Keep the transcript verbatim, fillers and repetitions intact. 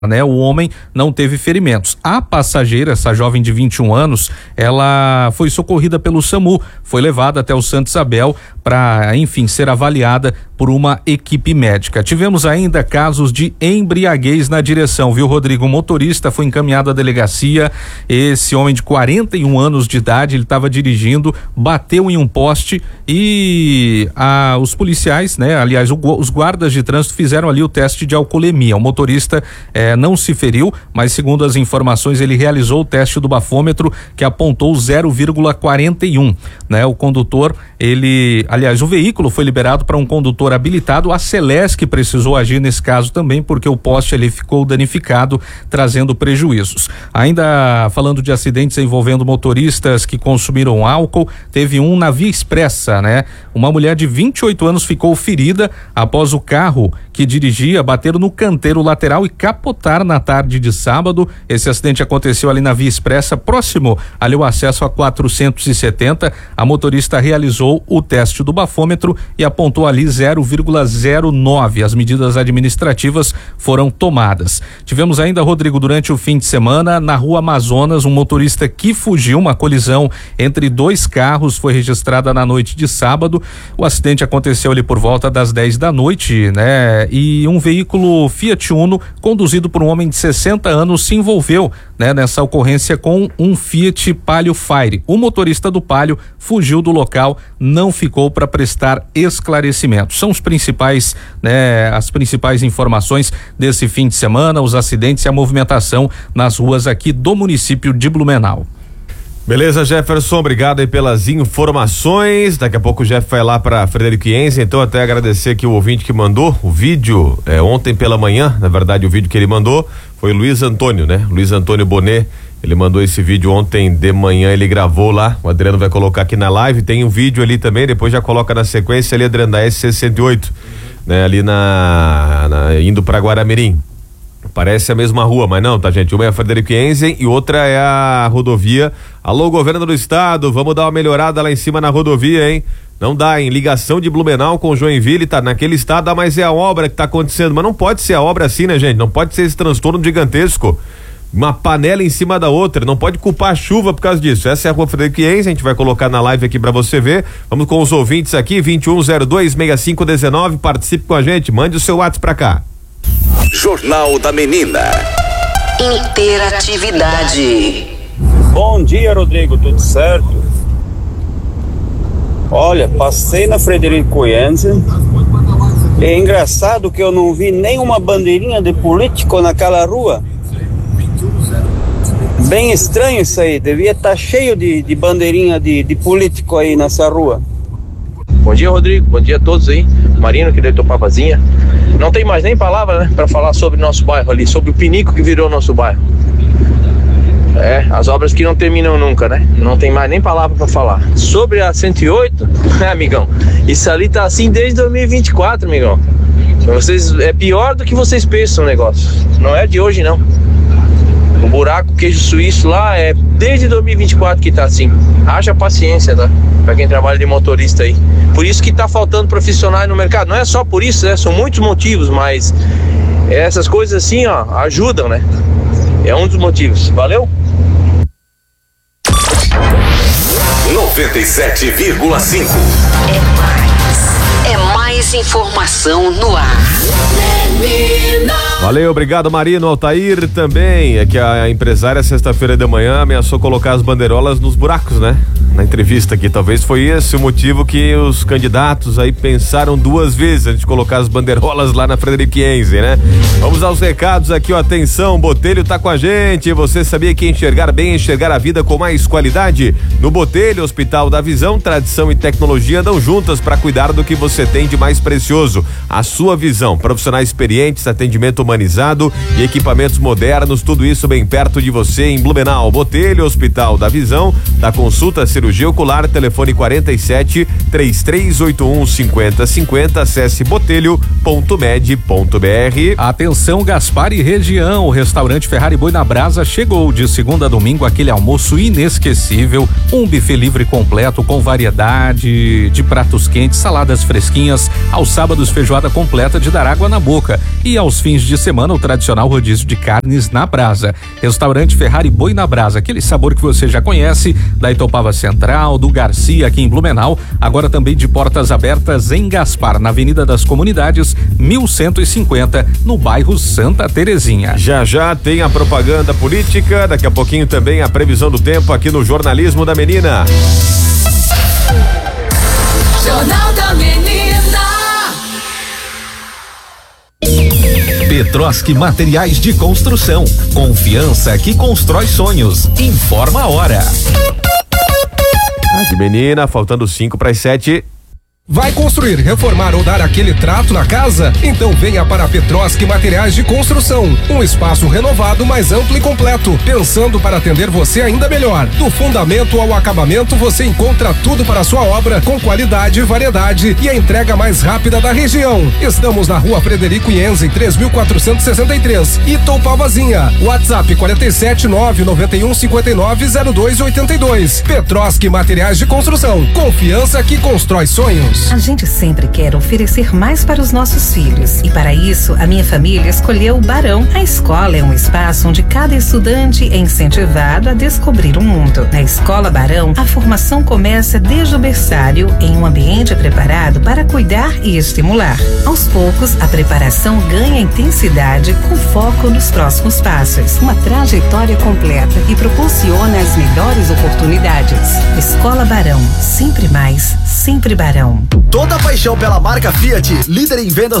Né, o homem não teve ferimentos. A passageira, essa jovem de vinte e um anos, ela foi socorrida pelo SAMU, foi levada até o Santa Isabel para, enfim, ser avaliada por uma equipe médica. Tivemos ainda casos de embriaguez na direção, viu, Rodrigo? O motorista foi encaminhado à delegacia. Esse homem de quarenta e um anos de idade, ele estava dirigindo, bateu em um poste e a, os policiais, né, aliás, o, os guardas de trânsito fizeram ali o teste de alcoolemia. O motorista é, não se feriu, mas segundo as informações ele realizou o teste do bafômetro que apontou zero vírgula quarenta e um, né? O condutor, ele, aliás, o veículo foi liberado para um condutor habilitado. A Celesc precisou agir nesse caso também porque o poste ali ficou danificado, trazendo prejuízos. Ainda falando de acidentes envolvendo motoristas que consumiram álcool, teve um na Via Expressa, né? Uma mulher de vinte e oito anos ficou ferida após o carro que dirigia bater no canteiro lateral e capotar na tarde de sábado. Esse acidente aconteceu ali na Via Expressa, próximo ali o acesso a quatrocentos e setenta. A motorista realizou o teste do bafômetro e apontou ali zero vírgula zero nove. As medidas administrativas foram tomadas. Tivemos ainda, Rodrigo, durante o fim de semana, na Rua Amazonas, um motorista que fugiu. Uma colisão entre dois carros foi registrada na noite de sábado. O acidente aconteceu ali por volta das dez da noite, né? E um veículo Fiat Uno conduzido por um homem de sessenta anos se envolveu, né, nessa ocorrência com um Fiat Palio Fire. O motorista do Palio fugiu do local, não ficou para prestar esclarecimentos. São os principais, né, as principais informações desse fim de semana, os acidentes e a movimentação nas ruas aqui do município de Blumenau. Beleza, Jefferson, obrigado aí pelas informações. Daqui a pouco o Jeff vai lá para Frederiquiense, então até agradecer aqui o ouvinte que mandou o vídeo é, ontem pela manhã. Na verdade, o vídeo que ele mandou foi o Luiz Antônio, né? Luiz Antônio Bonet, ele mandou esse vídeo ontem de manhã, ele gravou lá, o Adriano vai colocar aqui na live, tem um vídeo ali também, depois já coloca na sequência ali, Adriano, da S sessenta e oito, né? Ali na, na indo para Guaramirim. Parece a mesma rua, mas não, tá, gente? Uma é a Frederiquiense e outra é a rodovia. Alô, governo do estado, vamos dar uma melhorada lá em cima na rodovia, hein? Não dá, em ligação de Blumenau com Joinville, tá naquele estado, mas é a obra que tá acontecendo. Mas não pode ser a obra assim, né, gente? Não pode ser esse transtorno gigantesco. Uma panela em cima da outra, não pode culpar a chuva por causa disso. Essa é a Rua Frederiquiense, a gente vai colocar na live aqui pra você ver. Vamos com os ouvintes aqui, vinte e um zero dois, sessenta e cinco dezenove, participe com a gente, mande o seu WhatsApp pra cá. Jornal da Menina. Interatividade. Bom dia, Rodrigo, tudo certo? Olha, passei na Frederiquiense. É engraçado que eu não vi nenhuma bandeirinha de político naquela rua. Bem estranho isso aí, devia estar cheio de, de bandeirinha de, de político aí nessa rua. Bom dia, Rodrigo, bom dia a todos aí. Marino, que deu Topapazinha. Não tem mais nem palavra, né, para falar sobre nosso bairro ali, sobre o pinico que virou nosso bairro. É, as obras que não terminam nunca, né? Não tem mais nem palavra para falar. Sobre a cento e oito, né, amigão? Isso ali tá assim desde dois mil e vinte e quatro, amigão. Vocês, é pior do que vocês pensam o negócio. Não é de hoje, não. O buraco queijo suíço lá é desde dois mil e vinte e quatro que tá assim. Haja paciência, tá? Pra quem trabalha de motorista aí. Por isso que tá faltando profissionais no mercado. Não é só por isso, né? São muitos motivos, mas essas coisas assim, ó, ajudam, né? É um dos motivos. Valeu? noventa e sete vírgula cinco. É mais, é mais informação no ar. Valeu, obrigado Marino, Altair também. É que a empresária sexta-feira de manhã ameaçou colocar as bandeirolas nos buracos, né? Na entrevista aqui, talvez foi esse o motivo que os candidatos aí pensaram duas vezes antes de colocar as bandeirolas lá na Frederiquiense, né? Vamos aos recados aqui, ó, atenção, Botelho tá com a gente. Você sabia que enxergar bem é enxergar a vida com mais qualidade? No Botelho, Hospital da Visão, tradição e tecnologia andam juntas para cuidar do que você tem de mais precioso, a sua visão. Profissionais experientes, atendimento humanizado e equipamentos modernos, tudo isso bem perto de você em Blumenau. Botelho, Hospital da Visão, da consulta cirurgia cirurgia ocular, telefone quarenta e sete, três três oito um, cinquenta cinquenta, acesse botelho ponto med ponto br. Atenção, Gaspar e região, o restaurante Ferrari Boi na Brasa chegou de segunda a domingo aquele almoço inesquecível, um buffet livre completo com variedade de pratos quentes, saladas fresquinhas, aos sábados feijoada completa de dar água na boca e aos fins de semana o tradicional rodízio de carnes na brasa. Restaurante Ferrari Boi na Brasa, aquele sabor que você já conhece, da Itopava Central, do Garcia aqui em Blumenau, agora também de portas abertas em Gaspar, na Avenida das Comunidades, mil cento e cinquenta, no bairro Santa Terezinha. Já já tem a propaganda política, daqui a pouquinho também a previsão do tempo aqui no Jornalismo da Menina. Jornal da Menina. Petroski Materiais de Construção. Confiança que constrói sonhos. Informa a hora. De Menina, faltando cinco para as sete. Vai construir, reformar ou dar aquele trato na casa? Então venha para a Petroski Materiais de Construção. Um espaço renovado, mais amplo e completo, pensando para atender você ainda melhor. Do fundamento ao acabamento, você encontra tudo para a sua obra, com qualidade, variedade e a entrega mais rápida da região. Estamos na Rua Frederico Ienzen, três mil quatrocentos e sessenta e três, Itopavazinha. WhatsApp quarenta e sete, nove nove um, cinquenta e nove, zero dois oitenta e dois. Petroski Materiais de Construção. Confiança que constrói sonhos. A gente sempre quer oferecer mais para os nossos filhos e para isso a minha família escolheu o Barão. A escola é um espaço onde cada estudante é incentivado a descobrir o mundo. Na Escola Barão, a formação começa desde o berçário em um ambiente preparado para cuidar e estimular. Aos poucos, a preparação ganha intensidade com foco nos próximos passos. Uma trajetória completa que proporciona as melhores oportunidades. Escola Barão, sempre mais, sempre Barão. Toda a paixão pela marca Fiat, líder em vendas